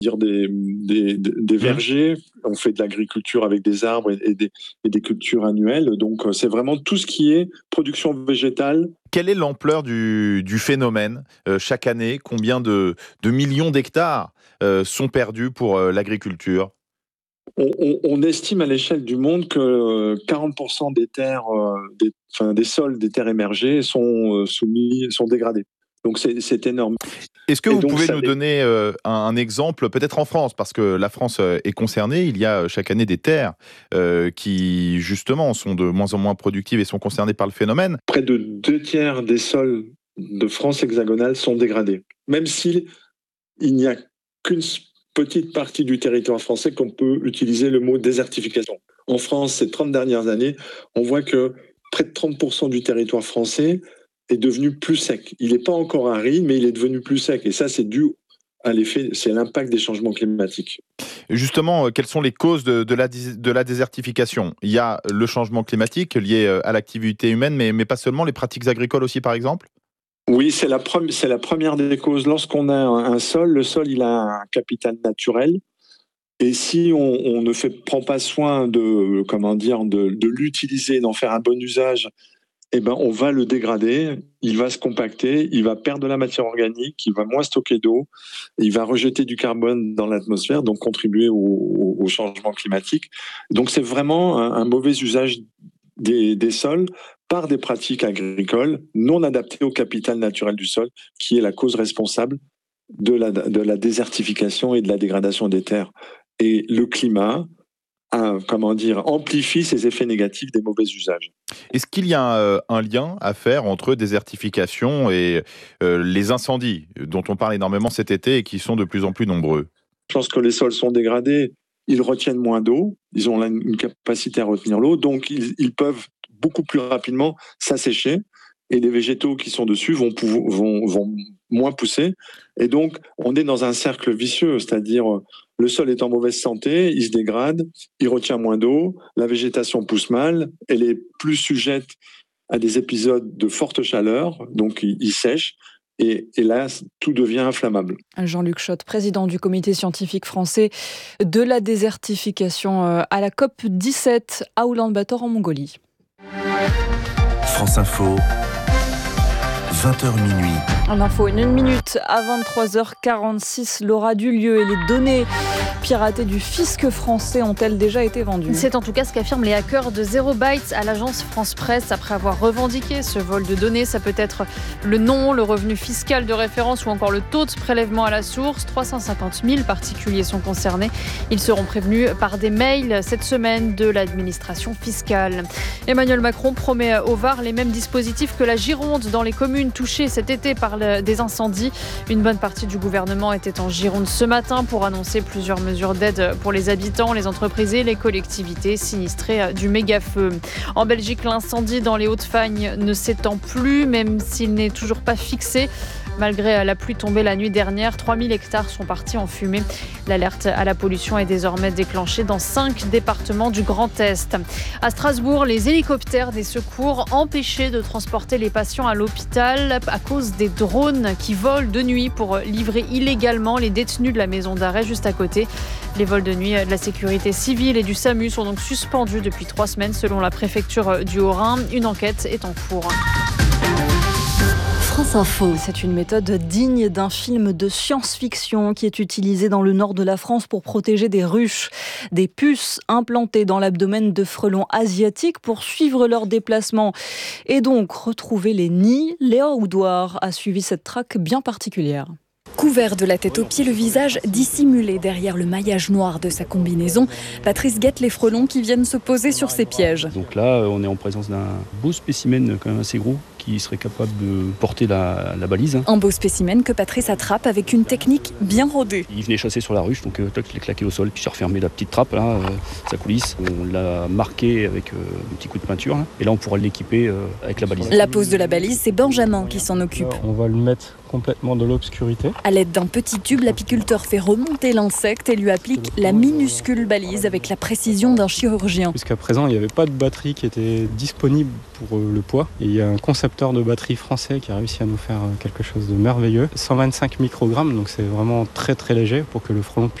dire des vergers. On fait de l'agriculture avec des arbres et des cultures annuelles. Donc, c'est vraiment tout ce qui est production végétale. Quelle est l'ampleur du phénomène chaque année? Combien de millions d'hectares sont perdus pour l'agriculture? On estime à l'échelle du monde que 40% des terres, des sols des terres émergées sont dégradés. Donc c'est énorme. Est-ce que vous pouvez nous donner un exemple, peut-être en France, parce que la France est concernée, il y a chaque année des terres qui, justement, sont de moins en moins productives et sont concernées par le phénomène. Près de 2/3 des sols de France hexagonale sont dégradés, même s'il n'y a qu'une petite partie du territoire français qu'on peut utiliser le mot désertification. En France, ces 30 dernières années, on voit que près de 30% du territoire français est devenu plus sec. Il n'est pas encore aride, mais il est devenu plus sec. Et ça, c'est dû à l'effet, c'est l'impact des changements climatiques. Justement, quelles sont les causes de la désertification? Il y a le changement climatique lié à l'activité humaine, mais pas seulement, les pratiques agricoles aussi, par exemple? Oui, c'est la première des causes. Lorsqu'on a un sol, le sol, il a un capital naturel. Et si on ne prend pas soin de l'utiliser, d'en faire un bon usage, eh ben, on va le dégrader, il va se compacter, il va perdre de la matière organique, il va moins stocker d'eau, il va rejeter du carbone dans l'atmosphère, donc contribuer au changement climatique. Donc c'est vraiment un mauvais usage des sols par des pratiques agricoles non adaptées au capital naturel du sol, qui est la cause responsable de la désertification et de la dégradation des terres. Et le climat amplifie ces effets négatifs des mauvais usages. Est-ce qu'il y a un lien à faire entre désertification et les incendies dont on parle énormément cet été et qui sont de plus en plus nombreux? Lorsque les sols sont dégradés, ils retiennent moins d'eau, ils ont une capacité à retenir l'eau, donc ils peuvent beaucoup plus rapidement s'assécher et les végétaux qui sont dessus vont moins pousser. Et donc, on est dans un cercle vicieux, c'est-à-dire le sol est en mauvaise santé, il se dégrade, il retient moins d'eau, la végétation pousse mal, elle est plus sujette à des épisodes de forte chaleur, donc il sèche. Et là, tout devient inflammable. Jean-Luc Schott, président du comité scientifique français de la désertification à la COP17 à Oulan-Bator en Mongolie. France Info, 20h minuit. L'info, une minute à 23h46. L'aura du lieu et les données piratées du fisc français ont-elles déjà été vendues? C'est en tout cas ce qu'affirment les hackers de Zero Bytes à l'agence France Presse après avoir revendiqué ce vol de données. Ça peut être le nom, le revenu fiscal de référence ou encore le taux de prélèvement à la source. 350 000 particuliers sont concernés. Ils seront prévenus par des mails cette semaine de l'administration fiscale. Emmanuel Macron promet au Var les mêmes dispositifs que la Gironde dans les communes touchées cet été par des incendies. Une bonne partie du gouvernement était en Gironde ce matin pour annoncer plusieurs mesures d'aide pour les habitants, les entreprises et les collectivités sinistrées du méga-feu. En Belgique, l'incendie dans les Hauts-de-Fagne ne s'étend plus, même s'il n'est toujours pas fixé. Malgré la pluie tombée la nuit dernière, 3000 hectares sont partis en fumée. L'alerte à la pollution est désormais déclenchée dans 5 départements du Grand Est. À Strasbourg, les hélicoptères des secours empêchés de transporter les patients à l'hôpital à cause des drones qui volent de nuit pour livrer illégalement les détenus de la maison d'arrêt juste à côté. Les vols de nuit de la sécurité civile et du SAMU sont donc suspendus depuis 3 semaines selon la préfecture du Haut-Rhin. Une enquête est en cours. France Info. C'est une méthode digne d'un film de science-fiction qui est utilisée dans le nord de la France pour protéger des ruches, des puces implantées dans l'abdomen de frelons asiatiques pour suivre leur déplacement et donc retrouver les nids. Léa Oudouard a suivi cette traque bien particulière. Couvert de la tête aux pieds, le visage dissimulé derrière le maillage noir de sa combinaison, Patrice guette les frelons qui viennent se poser sur ses pièges. Donc là, on est en présence d'un beau spécimen quand même assez gros qui serait capable de porter la balise. Un beau spécimen que Patrice attrape avec une technique bien rodée. Il venait chasser sur la ruche, donc toc, je l'ai claqué au sol, puis j'ai refermé la petite trappe, là, sa coulisse. On l'a marqué avec un petit coup de peinture, là. Et là on pourra l'équiper avec la balise. La pose de la balise, c'est Benjamin qui s'en occupe. On va le mettre complètement de l'obscurité. À l'aide d'un petit tube, l'apiculteur fait remonter l'insecte et lui applique la minuscule balise avec la précision d'un chirurgien. Jusqu'à présent, il n'y avait pas de batterie qui était disponible pour le poids. Et il y a un concepteur de batterie français qui a réussi à nous faire quelque chose de merveilleux. 125 microgrammes, donc c'est vraiment très très léger pour que le frelon puisse